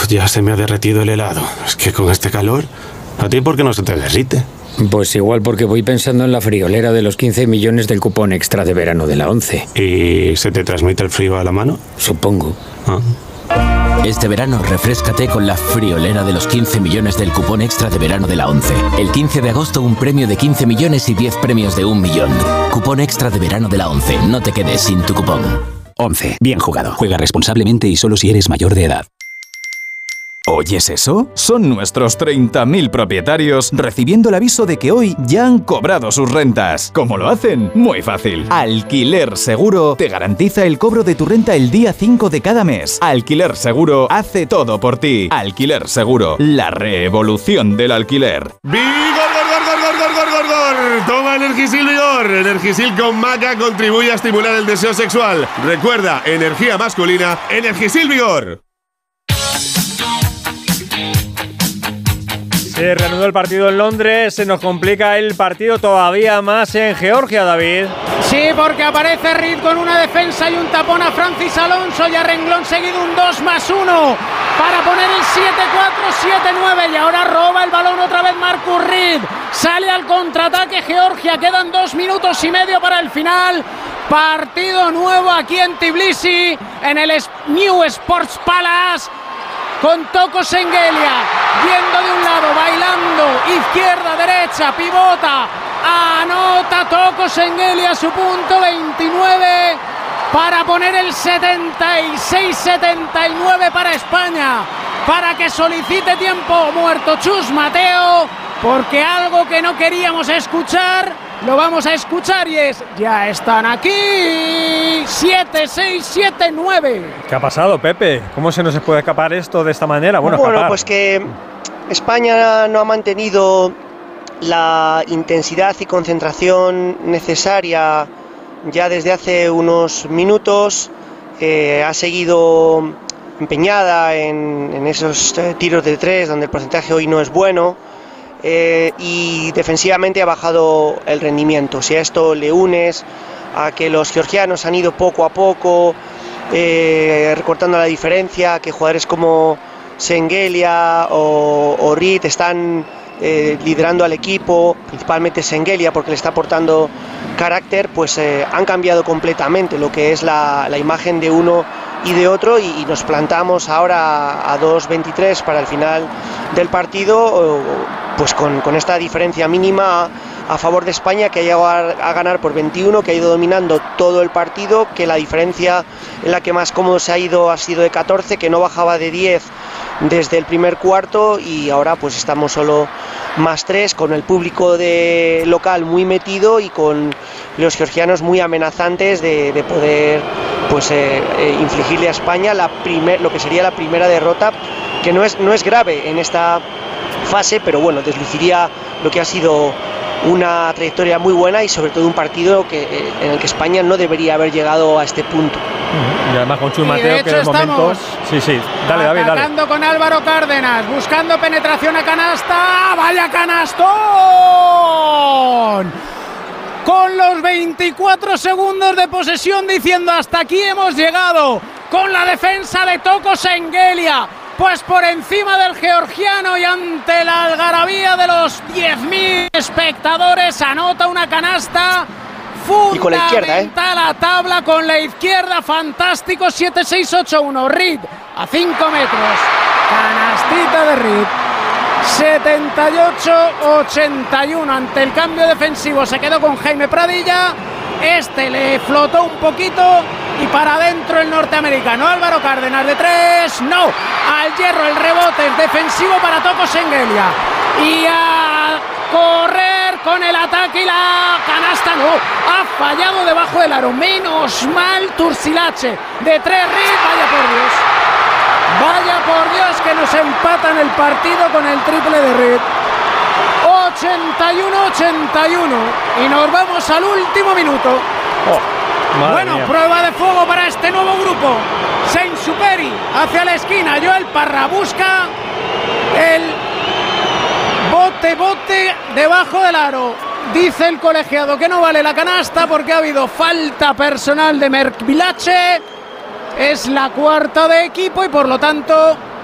Ya se me ha derretido el helado. Es que con este calor, ¿a ti por qué no se te derrite? Pues igual porque voy pensando en la friolera de los 15 millones del cupón extra de verano de la 11. ¿Y se te transmite el frío a la mano? Supongo. Ah. Este verano refréscate con la friolera de los 15 millones del cupón extra de verano de la 11. El 15 de agosto un premio de 15 millones y 10 premios de 1 millón. Cupón extra de verano de la 11. No te quedes sin tu cupón. 11. Bien jugado. Juega responsablemente y solo si eres mayor de edad. ¿Oyes eso? Son nuestros 30.000 propietarios recibiendo el aviso de que hoy ya han cobrado sus rentas. ¿Cómo lo hacen? Muy fácil. Alquiler Seguro te garantiza el cobro de tu renta el día 5 de cada mes. Alquiler Seguro hace todo por ti. Alquiler Seguro, la revolución del alquiler. ¡Vigor! Toma Energisil Vigor. Energisil con maca contribuye a estimular el deseo sexual. Recuerda, energía masculina, Energisil Vigor. Se reanudó el partido en Londres, se nos complica el partido todavía más en Georgia, David. Sí, porque aparece Reed con una defensa y un tapón a Francis Alonso y a renglón seguido un 2+1 para poner el 7-4, 7-9 y ahora roba el balón otra vez Marcus Reed. Sale al contraataque Georgia, quedan 2 minutos y medio para el final. Partido nuevo aquí en Tbilisi, en el New Sports Palace. Con Toko Shengelia, viendo de un lado, bailando, izquierda, derecha, pivota, anota Toko Shengelia su punto 29 para poner el 76-79 para España, para que solicite tiempo muerto Chus Mateo, porque algo que no queríamos escuchar lo vamos a escuchar y es, ya están aquí, 7-6, 7-9. ¿Qué ha pasado, Pepe? ¿Cómo se nos puede escapar esto de esta manera? Bueno, pues que España no ha mantenido la intensidad y concentración necesaria ya desde hace unos minutos, ha seguido empeñada en esos tiros de 3 donde el porcentaje hoy no es bueno. Y defensivamente ha bajado el rendimiento. Si a esto le unes a que los georgianos han ido poco a poco recortando la diferencia, que jugadores como Shengelia o Reed están liderando al equipo, principalmente Shengelia porque le está aportando carácter, pues han cambiado completamente lo que es la imagen de uno y de otro y nos plantamos ahora a 2-23 para el final del partido, pues con esta diferencia mínima a favor de España, que ha llegado a ganar por 21, que ha ido dominando todo el partido, que la diferencia en la que más cómodo se ha ido ha sido de 14, que no bajaba de 10 desde el primer cuarto y ahora pues estamos solo +3 con el público de local muy metido y con los georgianos muy amenazantes de poder pues infligirle a España lo que sería la primera derrota, que no es grave en esta fase, pero bueno, desluciría lo que ha sido una trayectoria muy buena y sobre todo un partido en el que España no debería haber llegado a este punto. Y además con Chus Mateo, que de momento... Sí, dale, David, dale. Atacando con Álvaro Cárdenas, buscando penetración a canasta. ¡Vaya canastón! Con los 24 segundos de posesión diciendo hasta aquí hemos llegado, con la defensa de Toko Shengelia, pues por encima del georgiano y ante la algarabía de los 10.000 espectadores anota una canasta fundamental. Y con la izquierda, la tabla con la izquierda, fantástico, 7-6-8-1, Reed a 5 metros, canastita de Reed. 78-81 ante el cambio defensivo, se quedó con Jaime Pradilla, le flotó un poquito y para adentro el norteamericano Álvaro Cárdenas de 3, no, al hierro, el rebote es defensivo para Toko Shengelia y a correr con el ataque y la canasta, no, ha fallado debajo del aro, menos mal Turcilache de 3, Reed, vaya por Dios que nos empatan el partido con el triple de Reed. 81-81 y nos vamos al último minuto. Bueno, mía. Prueba de fuego para este nuevo grupo. Saint Superi hacia la esquina, Joel Parra busca el bote debajo del aro. Dice el colegiado que no vale la canasta porque ha habido falta personal de Merkvilache. Es la cuarta de equipo y por lo tanto